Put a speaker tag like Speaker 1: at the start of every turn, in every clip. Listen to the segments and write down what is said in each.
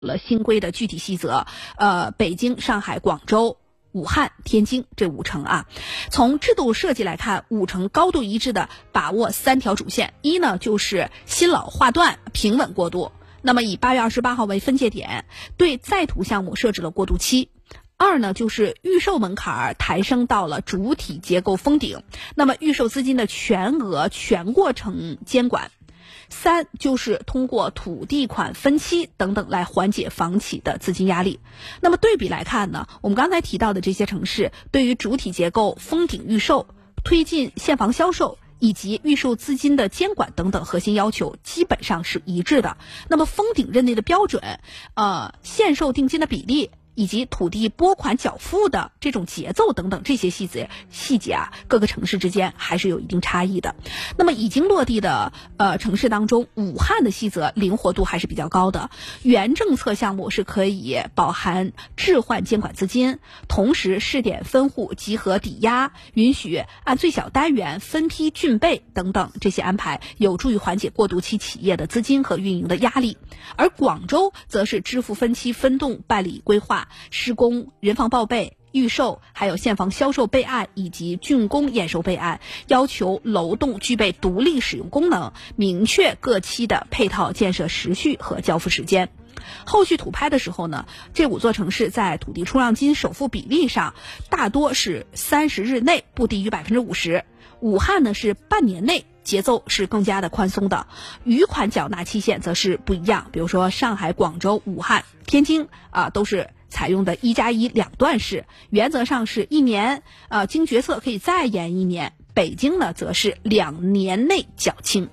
Speaker 1: 了新规的具体细则，北京、上海、广州、武汉、天津这5城啊。从制度设计来看，5城高度一致的把握3条主线。一呢，就是新老划断，平稳过渡。那么以8月28号为分界点，对在途项目设置了过渡期。2呢，就是预售门槛抬升到了主体结构封顶，那么预售资金的全额全过程监管。3就是通过土地款分期等等来缓解房企的资金压力。那么对比来看呢，我们刚才提到的这些城市对于主体结构封顶预售、推进现房销售以及预售资金的监管等等核心要求基本上是一致的。那么封顶认定的标准、限售定金的比例以及土地拨款缴付的这种节奏等等这些细节啊，各个城市之间还是有一定差异的。那么已经落地的城市当中，武汉的细则灵活度还是比较高的。原政策项目是可以饱含置换监管资金，同时试点分户集合抵押，允许按最小单元分批竣备等等这些安排，有助于缓解过渡期企业的资金和运营的压力。而广州则是支付分期分栋办理规划、施工、人房报备、预售，还有现房销售备案以及竣工验收备案，要求楼栋具备独立使用功能，明确各期的配套建设时序和交付时间。后续土拍的时候呢，这5座城市在土地出让金首付比例上大多是30日内不低于50%，武汉呢是半年内，节奏是更加的宽松的。余款缴纳期限则是不一样，比如说上海、广州、武汉、天津都是采用的1+1两段式，原则上是1年，经决策可以再延1年。北京呢则是2年内缴清。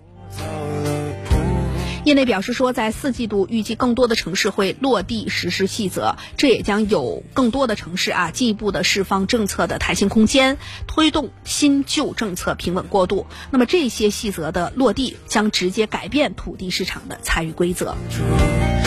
Speaker 1: 业内表示说，在4季度预计更多的城市会落地实施细则，这也将有更多的城市进一步的释放政策的弹性空间，推动新旧政策平稳过渡。那么这些细则的落地将直接改变土地市场的参与规则。